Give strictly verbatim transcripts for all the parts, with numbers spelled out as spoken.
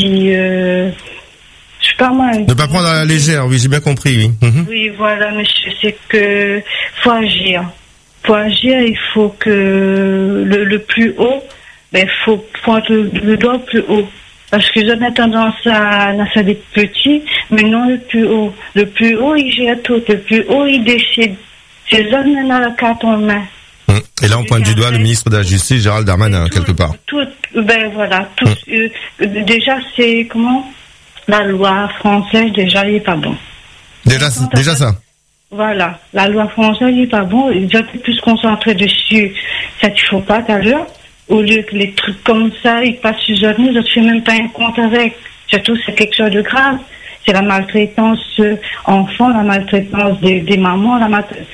dit, euh, je sais pas moi. Ne pas prendre à la légère, oui, j'ai bien compris, oui. Mm-hmm. Oui, voilà, monsieur, c'est que faut agir. Faut agir, il faut que le, le plus haut, ben, faut pointer le, le doigt plus haut. Parce que j'en ai tendance à, à faire des petits, mais non le plus haut. Le plus haut, il gère tout. Le plus haut, il décide. C'est là maintenant la carte en main. Et là, on pointe du doigt le ministre de la Justice, Gérald Darmanin, tout, quelque part. Tout, ben voilà, tout. Hum. Euh, déjà, c'est comment? La loi française, déjà, il n'est pas bon. Déjà, déjà ça. Voilà, la loi française, il n'est pas bon. Ils doivent être plus concentrés dessus. Ça, il ne faut pas, tout à l'heure. Au lieu que les trucs comme ça, ils passent sur eux, ils ne font même pas un compte avec. Surtout, c'est quelque chose de grave. C'est la maltraitance euh, enfant, la maltraitance des, des mamans, la maltraitance.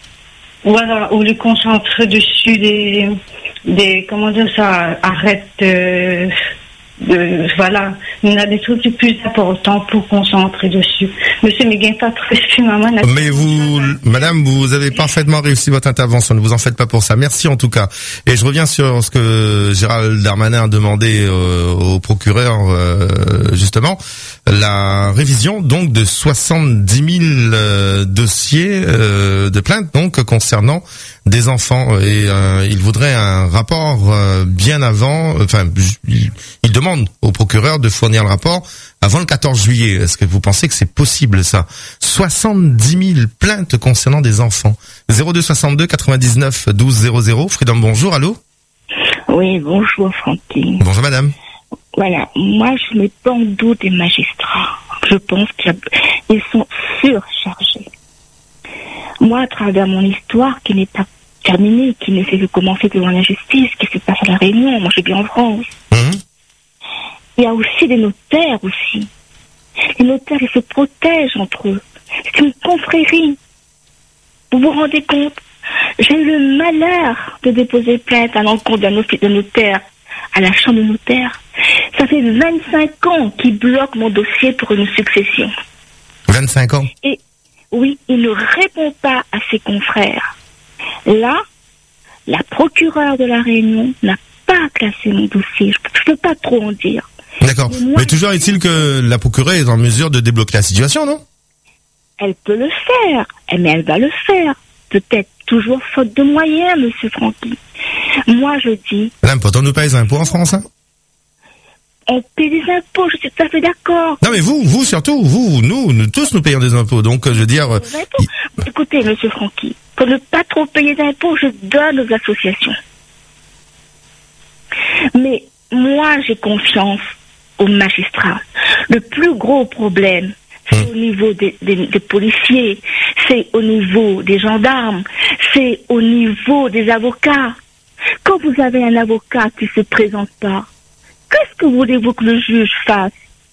Voilà, au lieu de concentrer dessus des, des, comment dire ça, arrête, euh, de, voilà, il y a des trucs plus importants pour concentrer dessus. Monsieur Miguel, pas très maman. Mais vous, madame, vous avez parfaitement réussi votre intervention, ne vous en faites pas pour ça. Merci en tout cas. Et je reviens sur ce que Gérald Darmanin a demandé euh, au procureur, euh, justement, la révision donc de soixante-dix mille euh, dossiers euh, de plaintes donc concernant des enfants, et euh, il voudrait un rapport euh, bien avant, enfin il, il demande au procureur de fournir le rapport avant le quatorze juillet. Est-ce que vous pensez que c'est possible ça? soixante-dix mille plaintes concernant des enfants. zéro deux soixante-deux quatre-vingt-dix-neuf douze zéro zéro. Freedom, bonjour, allô? Oui, bonjour Francky. Bonjour madame. Voilà, moi je mets pas en doute des magistrats. Je pense qu'ils sont surchargés. Moi, à travers mon histoire qui n'est pas terminée, qui ne fait que commencer devant la justice, qui se passe à La Réunion, moi je vis en France. Mmh. Il y a aussi des notaires aussi. Les notaires, ils se protègent entre eux. C'est une confrérie. Vous vous rendez compte? J'ai eu le malheur de déposer plainte à l'encontre d'un office de notaire à la chambre de notaire. Ça fait vingt-cinq ans qu'il bloque mon dossier pour une succession. vingt-cinq ans? Et oui, il ne répond pas à ses confrères. Là, la procureure de La Réunion n'a pas classé mon dossier. Je ne peux pas trop en dire. D'accord. Mais, moi, Mais toujours est-il que la procureure est en mesure de débloquer la situation, non? Elle peut le faire, mais elle va le faire. Peut-être toujours faute de moyens, monsieur Francky. Moi, je dis... Madame, pourtant nous paye des impôts en France, hein? On paie des impôts, je suis tout à fait d'accord. Non mais vous, vous surtout, vous, nous, nous tous nous payons des impôts, donc je veux dire... Euh, il... Écoutez, monsieur Francky, pour ne pas trop payer d'impôts, je donne aux associations. Mais moi, j'ai confiance aux magistrats. Le plus gros problème, c'est hum. au niveau des, des, des policiers, c'est au niveau des gendarmes, c'est au niveau des avocats. Quand vous avez un avocat qui ne se présente pas, qu'est-ce que voulez-vous que le juge fasse?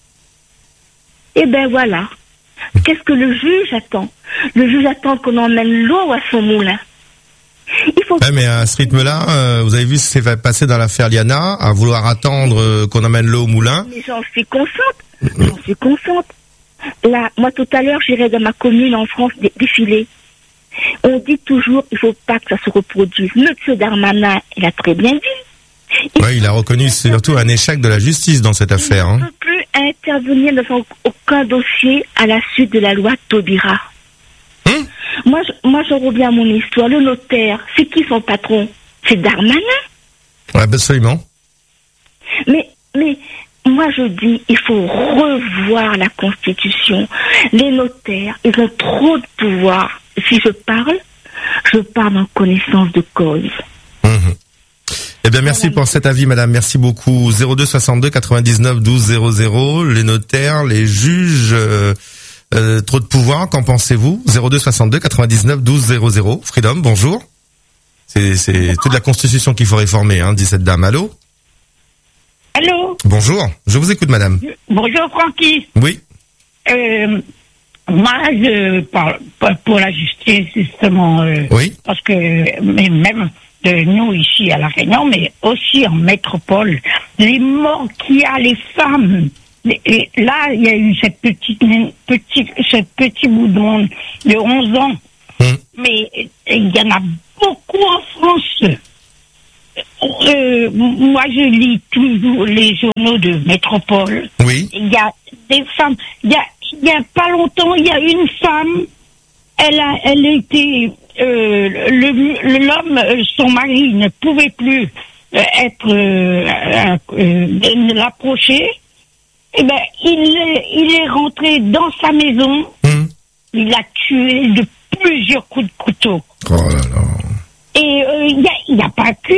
Eh bien voilà. Qu'est-ce que le juge attend? Le juge attend qu'on emmène l'eau à son moulin. Il faut... Ouais, mais à ce rythme-là, euh, vous avez vu ce qui s'est passé dans l'affaire Liana, à vouloir attendre euh, qu'on emmène l'eau au moulin. Mais j'en suis consciente. J'en suis consciente. Là, moi tout à l'heure, j'irai dans ma commune en France dé- défiler. On dit toujours qu'il ne faut pas que ça se reproduise. Monsieur Darmanin, il a très bien dit. Il, ouais, il a reconnu surtout un échec de la justice dans cette affaire. Il ne hein. peut plus intervenir dans aucun dossier à la suite de la loi Taubira. Hum? Moi, je, moi, je reviens à mon histoire. Le notaire, c'est qui son patron? C'est Darmanin. Ouais, absolument. Mais, mais, moi, je dis, il faut revoir la Constitution. Les notaires, ils ont trop de pouvoir. Si je parle, je parle en connaissance de cause. Mmh. Eh bien, merci pour cet avis, madame. Merci beaucoup. zéro deux soixante-deux quatre-vingt-dix-neuf douze zéro zéro. Les notaires, les juges, euh, euh, trop de pouvoir. Qu'en pensez-vous? zéro deux soixante-deux quatre-vingt-dix-neuf douze zéro zéro. Freedom, bonjour. C'est, c'est toute la Constitution qu'il faut réformer, hein, dit cette dame. Allô? Allô? Bonjour. Je vous écoute, madame. Bonjour, Francky. Oui. Euh, moi, je parle pour la justice, justement. Euh, oui. Parce que, mais même de nous ici à La Réunion, mais aussi en métropole, les morts qu'il y a, les femmes. Et là, il y a eu cette petite, petite, ce petit bout de monde de onze ans. Hum. Mais il y en a beaucoup en France. euh, moi je lis toujours les journaux de Métropole. Oui. Il y a des femmes, il y a, il y a pas longtemps, il y a une femme, elle a, elle était, euh, le, l'homme, son mari ne pouvait plus euh, être, euh, euh, l'approcher. Eh ben, il est, il est rentré dans sa maison. Mmh. Il a tué de plusieurs coups de couteau. Oh là là. Et il euh, n'y a, a pas qu'une.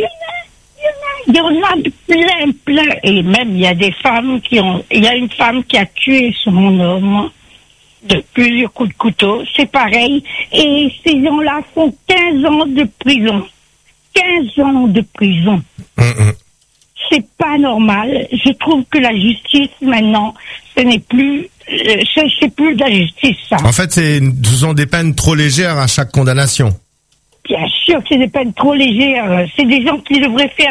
Il y en a plein, plein. Et même, il y a des femmes qui ont... Il y a une femme qui a tué son homme de plusieurs coups de couteau. C'est pareil. Et ces gens-là font quinze ans de prison. quinze ans de prison. Mmh. C'est pas normal. Je trouve que la justice, maintenant, ce n'est plus... Euh, c'est, c'est plus de la justice, ça. En fait, c'est, ce sont des peines trop légères à chaque condamnation. Bien sûr que c'est des peines trop légères. C'est des gens qui devraient faire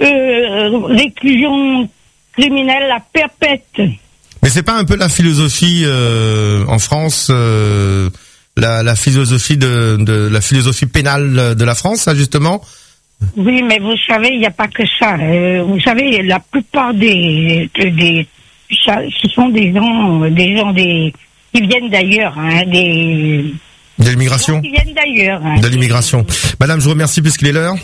euh, réclusion criminelle à perpète. Mais c'est pas un peu la philosophie euh, en France, euh, la, la philosophie de, de la philosophie pénale de la France, ça, justement? Oui, mais vous savez, il n'y a pas que ça. Euh, vous savez, la plupart des, des, ça, ce sont des gens, des gens des qui viennent d'ailleurs, hein, des de l'immigration. Qui viennent d'ailleurs. Hein, de l'immigration. Madame, je vous remercie puisqu'il est l'heure.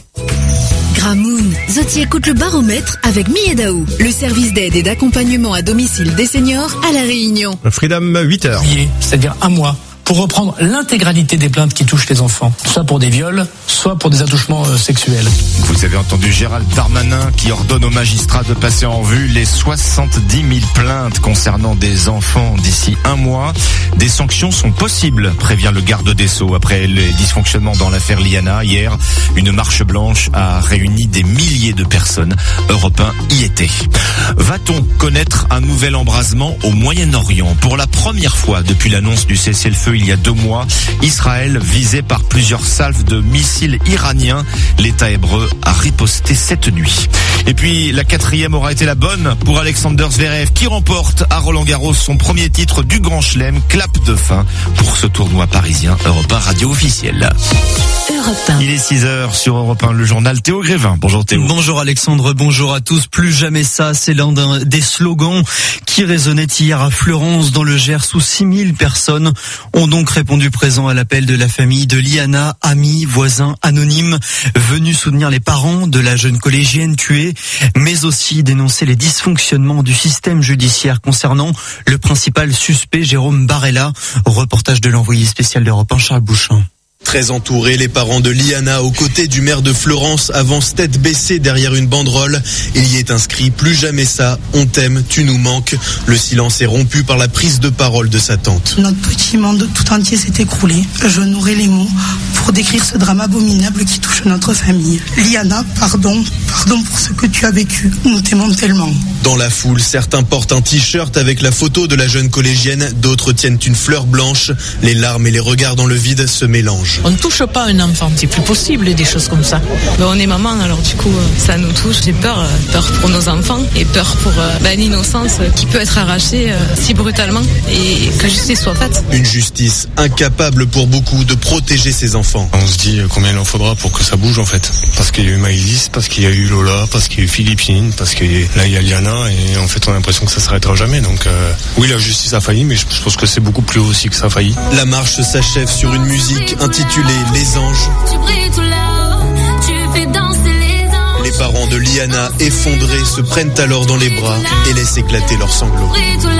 Gramoun, Zoti écoute le baromètre avec Miedao, le service d'aide et d'accompagnement à domicile des seniors à La Réunion. Freedom, huit heures. C'est-à-dire un mois. Pour reprendre l'intégralité des plaintes qui touchent les enfants, soit pour des viols, soit pour des attouchements euh, sexuels. Vous avez entendu Gérald Darmanin qui ordonne aux magistrats de passer en revue les soixante-dix mille plaintes concernant des enfants d'ici un mois. Des sanctions sont possibles, prévient le garde des Sceaux. Après les dysfonctionnements dans l'affaire Liana, hier, une marche blanche a réuni des milliers de personnes. Europe un y était. Va-t-on connaître un nouvel embrasement au Moyen-Orient? Pour la première fois depuis l'annonce du cessez-le-feu il y a deux mois, Israël visé par plusieurs salves de missiles iraniens. L'État hébreu a riposté cette nuit. Et puis la quatrième aura été la bonne pour Alexander Zverev qui remporte à Roland-Garros son premier titre du Grand Chelem. Clap de fin pour ce tournoi parisien. Europe un radio officielle. Europe un. Il est six heures sur Europe un, le journal Théo Grévin. Bonjour Théo. Bonjour Alexandre, bonjour à tous. Plus jamais ça, c'est l'un des slogans qui résonnait hier à Fleurance dans le Gers où six mille personnes ont donc répondu présent à l'appel de la famille de Liana, amis, voisins, anonymes, venus soutenir les parents de la jeune collégienne tuée, mais aussi dénoncer les dysfonctionnements du système judiciaire concernant le principal suspect Jérôme Barella. Reportage de l'envoyé spécial d'Europe un, Charles Bouchin. Très entourés, les parents de Liana, aux côtés du maire de Fleurance, avancent tête baissée derrière une banderole. Il y est inscrit « Plus jamais ça, on t'aime, tu nous manques ». Le silence est rompu par la prise de parole de sa tante. Notre petit monde tout entier s'est écroulé. Je n'aurai les mots pour décrire ce drame abominable qui touche notre famille. Liana, pardon, pardon pour ce que tu as vécu. Nous t'aimons tellement. Dans la foule, certains portent un t-shirt avec la photo de la jeune collégienne, d'autres tiennent une fleur blanche. Les larmes et les regards dans le vide se mélangent. On ne touche pas un enfant, c'est plus possible des choses comme ça. Ben, on est maman, alors du coup ça nous touche. J'ai peur, peur pour nos enfants et peur pour ben, l'innocence qui peut être arrachée si brutalement et que la justice soit faite. Une justice incapable pour beaucoup de protéger ses enfants. On se dit combien il en faudra pour que ça bouge en fait. Parce qu'il y a eu Maïlis, parce qu'il y a eu Lola, parce qu'il y a eu Philippine, parce que là il y a Liana et en fait on a l'impression que ça s'arrêtera jamais. Donc euh, oui, la justice a failli, mais je pense que c'est beaucoup plus haut aussi que ça a failli. La marche s'achève sur une musique intitulée Les Anges. Tu brilles tout là-haut, tu fais danser les anges. Les parents de Liana, effondrés, se prennent alors dans les bras et laissent éclater leurs sanglots.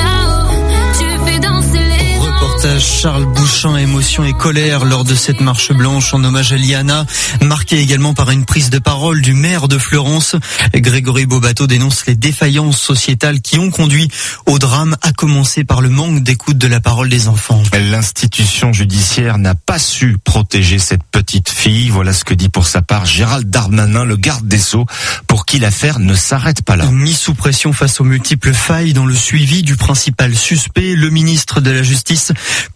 Reportage Charles Bouchin, émotion et colère lors de cette marche blanche en hommage à Liana, marquée également par une prise de parole du maire de Fleurance. Grégory Bobato dénonce les défaillances sociétales qui ont conduit au drame, à commencer par le manque d'écoute de la parole des enfants. L'institution judiciaire n'a pas su protéger cette petite fille. Voilà ce que dit pour sa part Gérald Darmanin, le garde des Sceaux, pour qui l'affaire ne s'arrête pas là. Mis sous pression face aux multiples failles dans le suivi du principal suspect, le ministre de la Justice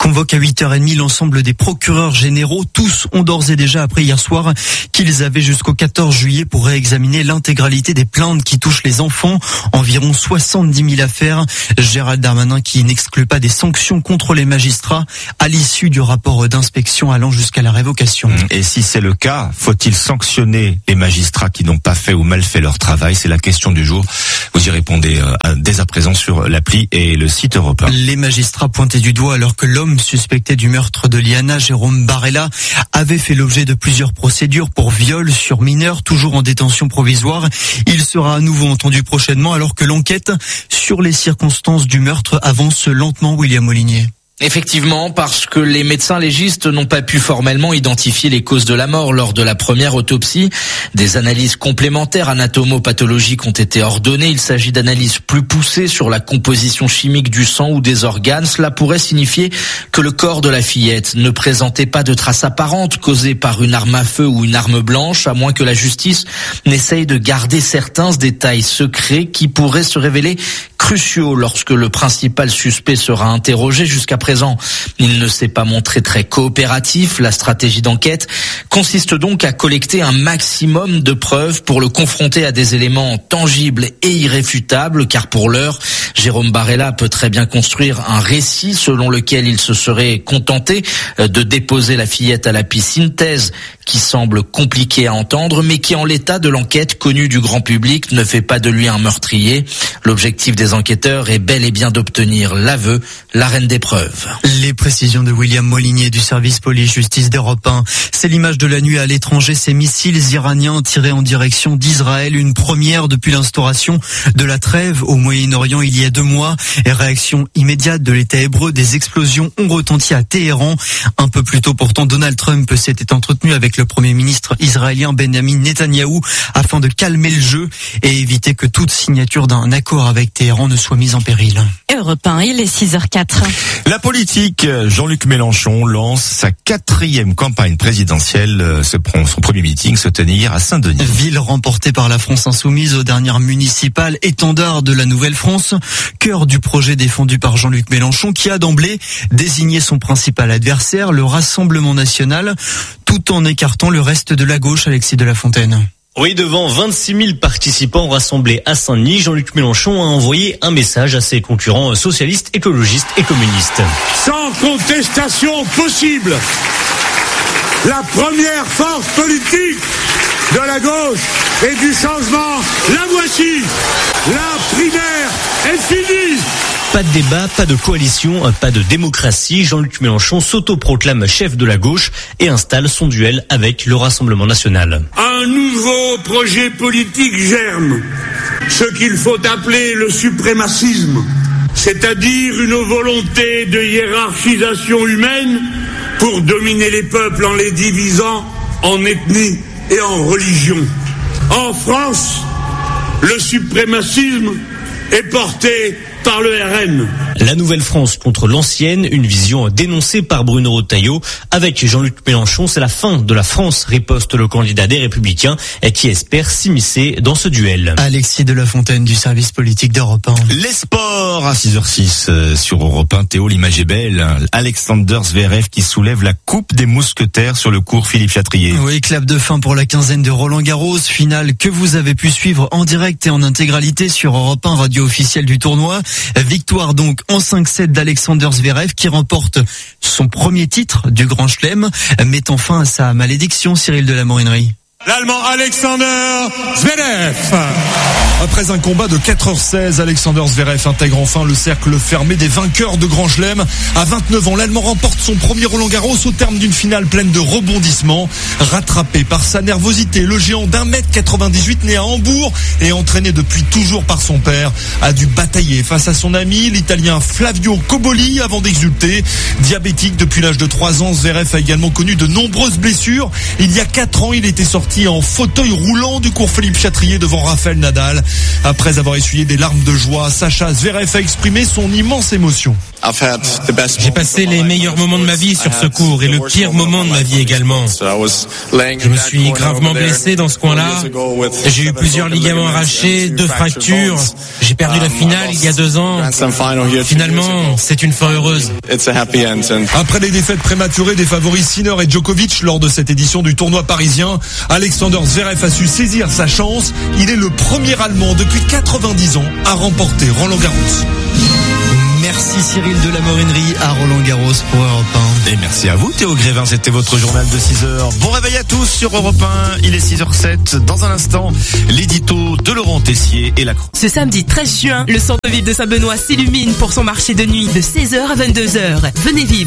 convoque à huit heures trente l'ensemble des procureurs généraux. Tous ont d'ores et déjà appris hier soir qu'ils avaient jusqu'au quatorze juillet pour réexaminer l'intégralité des plaintes qui touchent les enfants. Environ soixante-dix mille affaires. Gérald Darmanin qui n'exclut pas des sanctions contre les magistrats à l'issue du rapport d'inspection allant jusqu'à la révocation. Et si c'est le cas, faut-il sanctionner les magistrats qui n'ont pas fait ou mal fait leur travail? C'est la question du jour. Vous y répondez euh, dès à présent sur l'appli et le site européen. Les magistrats pointés du doigt alors que l'homme suspecté du meurtre de Liana, Jérôme Barella, avait fait l'objet de plusieurs procédures pour viol sur mineur, toujours en détention provisoire. Il sera à nouveau entendu prochainement alors que l'enquête sur les circonstances du meurtre avance lentement. William Molinier. Effectivement, parce que les médecins légistes n'ont pas pu formellement identifier les causes de la mort lors de la première autopsie. Des analyses complémentaires anatomo-pathologiques ont été ordonnées. Il s'agit d'analyses plus poussées sur la composition chimique du sang ou des organes. Cela pourrait signifier que le corps de la fillette ne présentait pas de traces apparentes causées par une arme à feu ou une arme blanche, à moins que la justice n'essaye de garder certains détails secrets qui pourraient se révéler cruciaux lorsque le principal suspect sera interrogé. Jusqu'à présent, il ne s'est pas montré très coopératif. La stratégie d'enquête consiste donc à collecter un maximum de preuves pour le confronter à des éléments tangibles et irréfutables, car pour l'heure, Jérôme Barella peut très bien construire un récit selon lequel il se serait contenté de déposer la fillette à la piscine, thèse qui semble compliquée à entendre, mais qui en l'état de l'enquête connue du grand public ne fait pas de lui un meurtrier. L'objectif des enquêteurs est bel et bien d'obtenir l'aveu, l'arène des preuves. Les précisions de William Molinier du service police-justice d'Europe un. C'est l'image de la nuit à l'étranger, ces missiles iraniens tirés en direction d'Israël, une première depuis l'instauration de la trêve au Moyen-Orient il y a deux mois. Et réaction immédiate de l'État hébreu, des explosions ont retenti à Téhéran. Un peu plus tôt pourtant, Donald Trump s'était entretenu avec le Premier ministre israélien Benjamin Netanyahou afin de calmer le jeu et éviter que toute signature d'un accord avec Téhéran ne soit mise en péril. Europe un, il est six heures quatre. La politique, Jean-Luc Mélenchon lance sa quatrième campagne présidentielle. Son premier meeting se tenait hier à Saint-Denis. Ville remportée par la France Insoumise aux dernières municipales, étendard de la Nouvelle-France, cœur du projet défendu par Jean-Luc Mélenchon qui a d'emblée désigné son principal adversaire, le Rassemblement national, tout en écartant le reste de la gauche. Alexis de la Fontaine. Oui, devant vingt-six mille participants rassemblés à Saint-Denis, Jean-Luc Mélenchon a envoyé un message à ses concurrents socialistes, écologistes et communistes. Sans contestation possible, la première force politique de la gauche et du changement, la voici. La primaire est finie. Pas de débat, pas de coalition, pas de démocratie. Jean-Luc Mélenchon s'autoproclame chef de la gauche et installe son duel avec le Rassemblement national. Un nouveau projet politique germe, ce qu'il faut appeler le suprémacisme, c'est-à-dire une volonté de hiérarchisation humaine pour dominer les peuples en les divisant en ethnie et en religion. En France, le suprémacisme est porté par le R N. La nouvelle France contre l'ancienne, une vision dénoncée par Bruno Retailleau. Avec Jean-Luc Mélenchon, c'est la fin de la France, riposte le candidat des Républicains et qui espère s'immiscer dans ce duel. Alexis de la Fontaine du service politique d'Europe un. Les sports à six heures six euh, sur Europe un. Théo, l'image est belle. Alexander Zverev qui soulève la coupe des mousquetaires sur le cours Philippe Chatrier. Oui, clap de fin pour la quinzaine de Roland Garros, finale que vous avez pu suivre en direct et en intégralité sur Europe un, radio officielle du tournoi. Victoire donc en cinq sept d'Alexander Zverev qui remporte son premier titre du Grand Chelem, mettant fin à sa malédiction. Cyril de la Morinerie. L'Allemand Alexander Zverev. Après un combat de quatre heures seize, Alexander Zverev intègre enfin le cercle fermé des vainqueurs de Grand Chelem. À vingt-neuf ans, l'Allemand remporte son premier Roland Garros au terme d'une finale pleine de rebondissements. Rattrapé par sa nervosité, le géant d'un mètre quatre-vingt-dix-huit né à Hambourg et entraîné depuis toujours par son père a dû batailler face à son ami, l'Italien Flavio Cobolli, avant d'exulter. Diabétique depuis l'âge de trois ans, Zverev a également connu de nombreuses blessures. Il y a quatre ans, il était sorti en fauteuil roulant du cours Philippe Chatrier devant Rafael Nadal. Après avoir essuyé des larmes de joie, Sacha Zverev a exprimé son immense émotion. J'ai passé les meilleurs moments de ma vie sur ce court et le pire moment de ma vie également. Je me suis gravement blessé dans ce coin-là. J'ai eu plusieurs ligaments arrachés, deux fractures. J'ai perdu la finale il y a deux ans. Finalement, c'est une fin heureuse. Après les défaites prématurées des favoris Sinner et Djokovic lors de cette édition du tournoi parisien, Alexander Zverev a su saisir sa chance. Il est le premier Allemand depuis quatre-vingt-dix ans à remporter Roland-Garros. Merci Cyril de la Morinerie à Roland-Garros pour Europe un. Et merci à vous Théo Grévin, c'était votre journal de six heures. Bon réveil à tous sur Europe un, il est six heures sept. Dans un instant, l'édito de Laurent Tessier et la... Ce samedi treize juin, le centre-ville de Saint-Benoît s'illumine pour son marché de nuit de seize heures à vingt-deux heures. Venez vivre